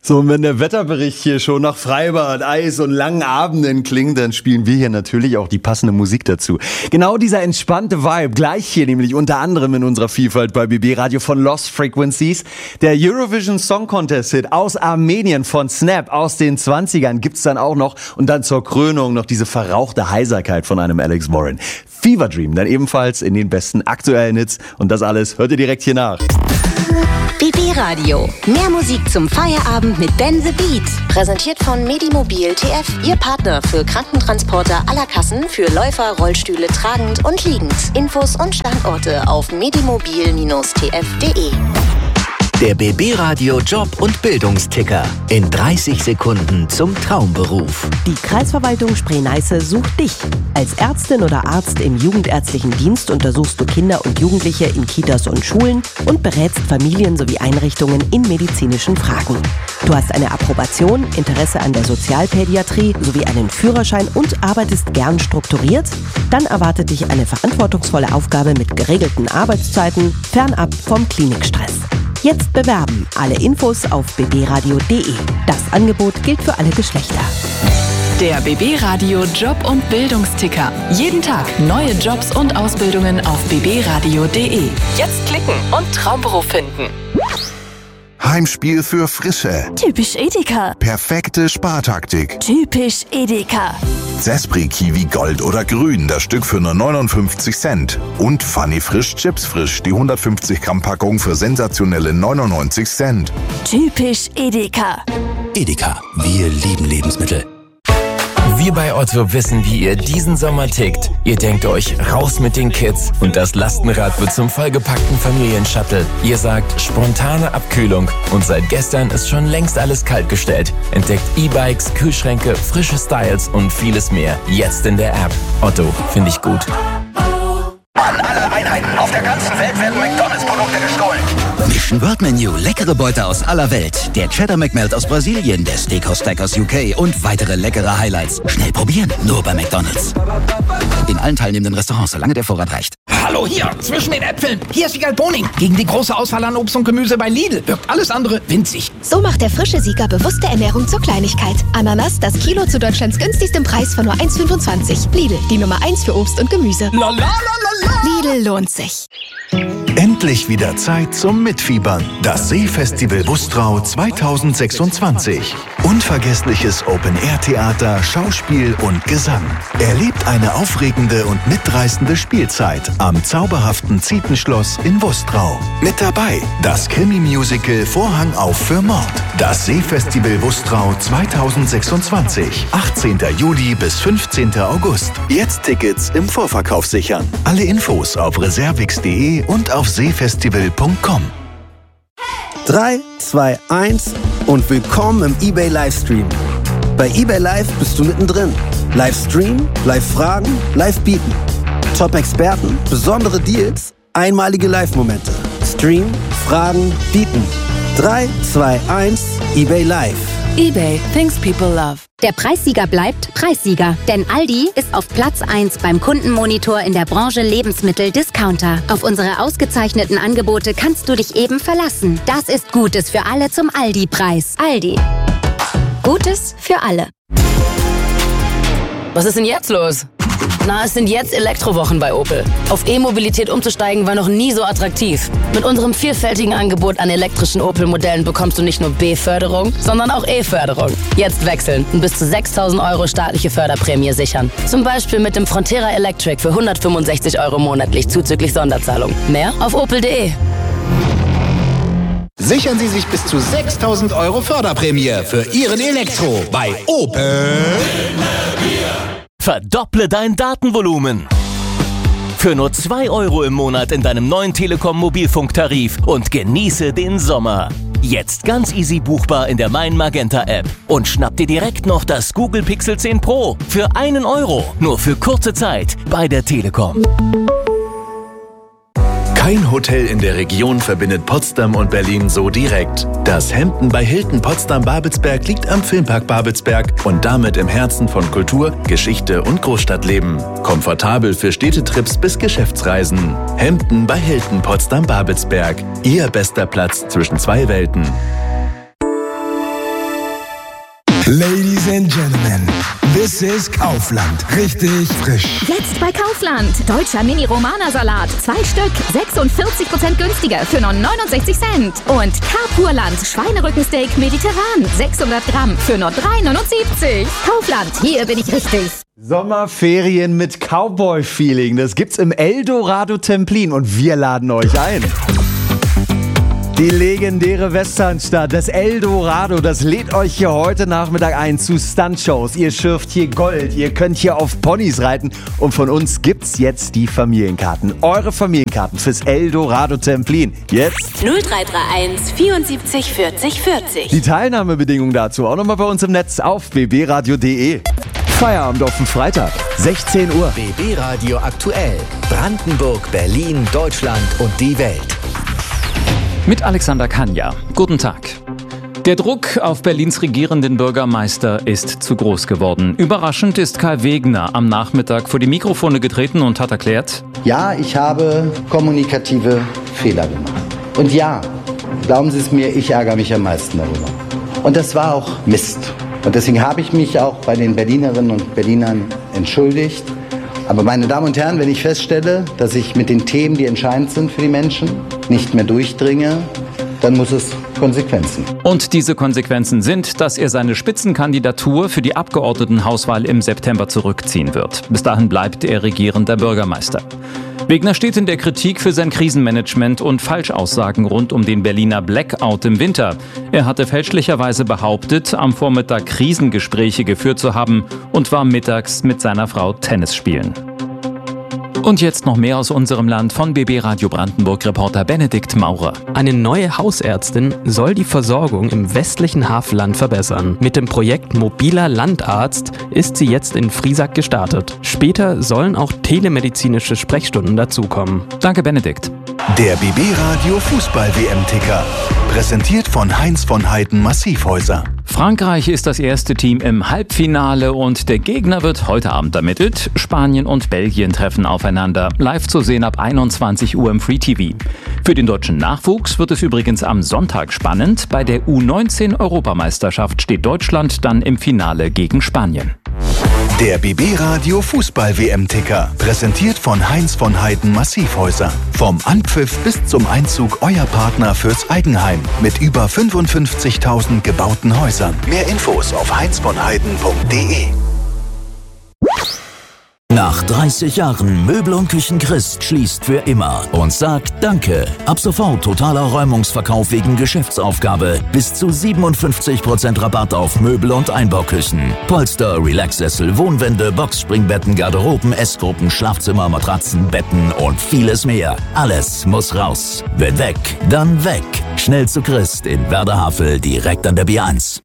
So, und wenn der Wetterbericht hier schon nach Freibad, Eis und langen Abenden klingt, dann spielen wir hier natürlich auch die passende Musik dazu. Genau dieser entspannte Vibe, gleich hier nämlich unter anderem in unserer Vielfalt bei BB Radio von Lost Frequencies. Der Eurovision Song Contest Hit aus Armenien von Snap aus den 20ern gibt's dann auch noch. Und dann zur Krönung noch diese verrauchte Heiserkeit von einem Alex Warren. Fever Dream, dann ebenfalls in den besten aktuellen Hits. Und das alles hört ihr direkt hier nach. BB Radio. Mehr Musik zum Feierabend mit Ben the Beat. Präsentiert von Medimobil TF, Ihr Partner für Krankentransporter aller Kassen für Läufer, Rollstühle tragend und liegend. Infos und Standorte auf medimobil-tf.de. Der BB Radio Job- und Bildungsticker. In 30 Sekunden zum Traumberuf. Die Kreisverwaltung Spree-Neiße sucht dich. Als Ärztin oder Arzt im jugendärztlichen Dienst untersuchst du Kinder und Jugendliche in Kitas und Schulen und berätst Familien sowie Einrichtungen in medizinischen Fragen. Du hast eine Approbation, Interesse an der Sozialpädiatrie sowie einen Führerschein und arbeitest gern strukturiert? Dann erwartet dich eine verantwortungsvolle Aufgabe mit geregelten Arbeitszeiten, fernab vom Klinikstress. Jetzt bewerben. Alle Infos auf bbradio.de. Das Angebot gilt für alle Geschlechter. Der BB Radio Job- und Bildungsticker. Jeden Tag neue Jobs und Ausbildungen auf bbradio.de. Jetzt klicken und Traumberuf finden. Heimspiel für Frische. Typisch Edeka. Perfekte Spartaktik. Typisch Edeka. Zespri Kiwi Gold oder Grün, das Stück für nur 59 Cent. Und Funny Frisch Chips Frisch, die 150 Gramm Packung für sensationelle 99 Cent. Typisch Edeka. Edeka, wir lieben Lebensmittel. Wir bei Otto wissen, wie ihr diesen Sommer tickt. Ihr denkt euch, raus mit den Kids und das Lastenrad wird zum vollgepackten Familienshuttle. Ihr sagt, spontane Abkühlung und seit gestern ist schon längst alles kaltgestellt. Entdeckt E-Bikes, Kühlschränke, frische Styles und vieles mehr. Jetzt in der App. Otto, finde ich gut. An alle Einheiten auf der ganzen Welt werden McDonalds-Produkte gestohlen. Mission World Menu, leckere Beute aus aller Welt. Der Cheddar McMelt aus Brasilien, der Steakhouse Stack aus UK und weitere leckere Highlights. Schnell probieren, nur bei McDonalds. In allen teilnehmenden Restaurants, solange der Vorrat reicht. Hallo hier, zwischen den Äpfeln. Hier ist Siegal Boning. Gegen die große Auswahl an Obst und Gemüse bei Lidl wirkt alles andere winzig. So macht der frische Sieger bewusste Ernährung zur Kleinigkeit. Ananas, das Kilo zu Deutschlands günstigstem Preis von nur 1,25. Lidl, die Nummer 1 für Obst und Gemüse. Lidl lohnt sich. Endlich wieder Zeit zum Mitfiebern. Das Seefestival Bustrau 2026. Unvergessliches Open-Air-Theater, Schauspiel und Gesang. Erlebt eine aufregende und mitreißende Spielzeit am zauberhaften Zietenschloss in Bustrau. Mit dabei das Krimi-Musical Vorhang auf für Mord. Das Seefestival Bustrau 2026. 18. Juli bis 15. August. Jetzt Tickets im Vorverkauf sichern. Alle Infos auf reservix.de und auf seefestival.com. 3, 2, 1 und willkommen im eBay Livestream. Bei eBay Live bist du mittendrin. Livestream, Live-Fragen, Live-Bieten. Top-Experten, besondere Deals, einmalige Live-Momente. Stream, Fragen, Bieten. 3, 2, 1, eBay Live. eBay, things people love. Der Preissieger bleibt Preissieger, denn Aldi ist auf Platz 1 beim Kundenmonitor in der Branche Lebensmittel-Discounter. Auf unsere ausgezeichneten Angebote kannst du dich eben verlassen. Das ist Gutes für alle zum Aldi-Preis. Aldi. Gutes für alle. Was ist denn jetzt los? Na, es sind jetzt Elektrowochen bei Opel. Auf E-Mobilität umzusteigen war noch nie so attraktiv. Mit unserem vielfältigen Angebot an elektrischen Opel-Modellen bekommst du nicht nur B-Förderung, sondern auch E-Förderung. Jetzt wechseln und bis zu 6.000 € staatliche Förderprämie sichern. Zum Beispiel mit dem Frontera Electric für 165 € monatlich zuzüglich Sonderzahlung. Mehr auf opel.de. Sichern Sie sich bis zu 6.000 € Förderprämie für Ihren Elektro bei Opel. Verdopple dein Datenvolumen. Für nur 2 € im Monat in deinem neuen Telekom Mobilfunktarif und genieße den Sommer. Jetzt ganz easy buchbar in der Mein Magenta App. Und schnapp dir direkt noch das Google Pixel 10 Pro für 1 €. Nur für kurze Zeit bei der Telekom. Kein Hotel in der Region verbindet Potsdam und Berlin so direkt. Das Hampton bei Hilton Potsdam-Babelsberg liegt am Filmpark Babelsberg und damit im Herzen von Kultur, Geschichte und Großstadtleben. Komfortabel für Städtetrips bis Geschäftsreisen. Hampton bei Hilton Potsdam-Babelsberg. Ihr bester Platz zwischen zwei Welten. Ladies and Gentlemen, this is Kaufland. Richtig frisch. Jetzt bei Kaufland. Deutscher Mini-Romana-Salat. 2 Stück. 46% günstiger für nur 69 Cent. Und Carpurland. Schweinerückensteak mediterran. 600 Gramm für nur 3,79. Kaufland. Hier bin ich richtig. Sommerferien mit Cowboy-Feeling. Das gibt's im Eldorado Templin und wir laden euch ein. Die legendäre Westernstadt, das Eldorado, das lädt euch hier heute Nachmittag ein zu Stuntshows. Ihr schürft hier Gold, ihr könnt hier auf Ponys reiten und von uns gibt's jetzt die Familienkarten. Eure Familienkarten fürs Eldorado Templin. Jetzt 0331 74 40 40. die Teilnahmebedingungen dazu auch nochmal bei uns im Netz auf bbradio.de. Feierabend auf den Freitag, 16 Uhr. BB Radio aktuell. Brandenburg, Berlin, Deutschland und die Welt. Mit Alexander Kanja. Guten Tag. Der Druck auf Berlins regierenden Bürgermeister ist zu groß geworden. Überraschend ist Kai Wegner am Nachmittag vor die Mikrofone getreten und hat erklärt: Ja, ich habe kommunikative Fehler gemacht. Und ja, glauben Sie es mir, ich ärgere mich am meisten darüber. Und das war auch Mist. Und deswegen habe ich mich auch bei den Berlinerinnen und Berlinern entschuldigt. Aber meine Damen und Herren, wenn ich feststelle, dass ich mit den Themen, die entscheidend sind für die Menschen, nicht mehr durchdringe, dann muss es Konsequenzen. Und diese Konsequenzen sind, dass er seine Spitzenkandidatur für die Abgeordnetenhauswahl im September zurückziehen wird. Bis dahin bleibt er regierender Bürgermeister. Wegner steht in der Kritik für sein Krisenmanagement und Falschaussagen rund um den Berliner Blackout im Winter. Er hatte fälschlicherweise behauptet, am Vormittag Krisengespräche geführt zu haben und war mittags mit seiner Frau Tennis spielen. Und jetzt noch mehr aus unserem Land von BB Radio Brandenburg-Reporter Benedikt Maurer. Eine neue Hausärztin soll die Versorgung im westlichen Havelland verbessern. Mit dem Projekt Mobiler Landarzt ist sie jetzt in Friesack gestartet. Später sollen auch telemedizinische Sprechstunden dazukommen. Danke, Benedikt. Der BB Radio Fußball-WM-Ticker. Präsentiert von Heinz von Heiden Massivhäuser. Frankreich ist das erste Team im Halbfinale und der Gegner wird heute Abend ermittelt. Spanien und Belgien treffen aufeinander. Live zu sehen ab 21 Uhr im Free TV. Für den deutschen Nachwuchs wird es übrigens am Sonntag spannend. Bei der U19-Europameisterschaft steht Deutschland dann im Finale gegen Spanien. Der BB Radio Fußball-WM-Ticker. Präsentiert von Heinz von Heiden Massivhäuser. Vom Anpfiff bis zum Einzug euer Partner fürs Eigenheim. Mit über 55.000 gebauten Häusern. Mehr Infos auf heinzvonheiden.de. Nach 30 Jahren Möbel und Küchen Christ schließt für immer und sagt Danke. Ab sofort totaler Räumungsverkauf wegen Geschäftsaufgabe. Bis zu 57% Rabatt auf Möbel und Einbauküchen. Polster, Relaxsessel, Wohnwände, Boxspringbetten, Garderoben, Essgruppen, Schlafzimmer, Matratzen, Betten und vieles mehr. Alles muss raus. Wenn weg, dann weg. Schnell zu Christ in Werder-Havel, direkt an der B1.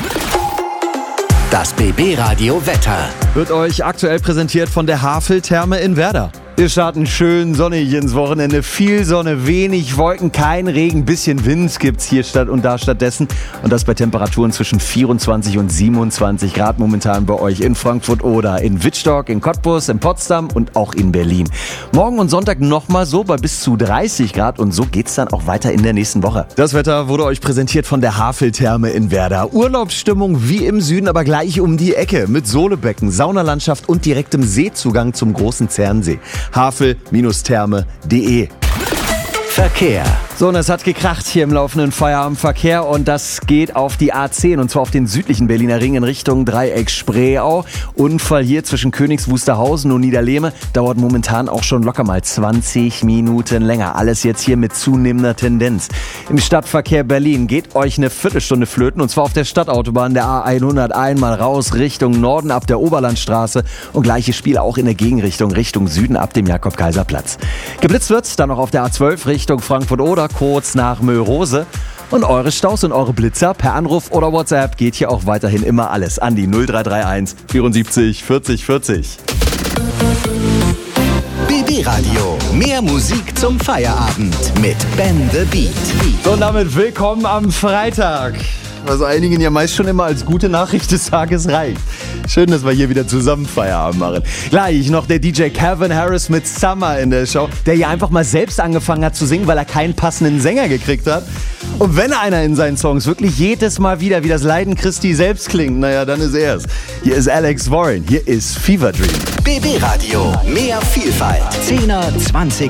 Das BB Radio Wetter wird euch aktuell präsentiert von der Havel-Therme in Werder. Wir starten schön sonnig ins Wochenende. Viel Sonne, wenig Wolken, kein Regen, bisschen Wind gibt's hier statt und da stattdessen. Und das bei Temperaturen zwischen 24 und 27 Grad momentan bei euch in Frankfurt oder in Wittstock, in Cottbus, in Potsdam und auch in Berlin. Morgen und Sonntag nochmal so bei bis zu 30 Grad und so geht's dann auch weiter in der nächsten Woche. Das Wetter wurde euch präsentiert von der Havel-Therme in Werder. Urlaubsstimmung wie im Süden, aber gleich um die Ecke mit Sohlebecken, Saunalandschaft und direktem Seezugang zum großen Zernsee. Havel-therme.de. Verkehr. So, und es hat gekracht hier im laufenden Feierabendverkehr und das geht auf die A10 und zwar auf den südlichen Berliner Ring in Richtung Dreieck Spreeau. Unfall hier zwischen Königs Wusterhausen und Niederlehme dauert momentan auch schon locker mal 20 Minuten länger. Alles jetzt hier mit zunehmender Tendenz. Im Stadtverkehr Berlin geht euch eine Viertelstunde flöten und zwar auf der Stadtautobahn der A100 einmal raus Richtung Norden ab der Oberlandstraße und gleiches Spiel auch in der Gegenrichtung Richtung Süden ab dem Jakob-Kaiser-Platz. Geblitzt wird's dann noch auf der A12 Richtung Frankfurt-Oder kurz nach Möhrose. Und eure Staus und eure Blitzer per Anruf oder WhatsApp geht hier auch weiterhin immer alles an die 0331 74 40 40. BB Radio. Mehr Musik zum Feierabend mit Ben the Beat. So, und damit willkommen am Freitag. was einigen ja meist schon immer als gute Nachricht des Tages reicht. Schön, dass wir hier wieder zusammen Feierabend machen. Gleich noch der DJ Calvin Harris mit Summer in der Show, der hier einfach mal selbst angefangen hat zu singen, weil er keinen passenden Sänger gekriegt hat. Und wenn einer in seinen Songs wirklich jedes Mal wieder wie das Leiden Christi selbst klingt, naja, dann ist er es. Hier ist Alex Warren, hier ist Fever Dream. BB Radio, mehr Vielfalt. 10er, 20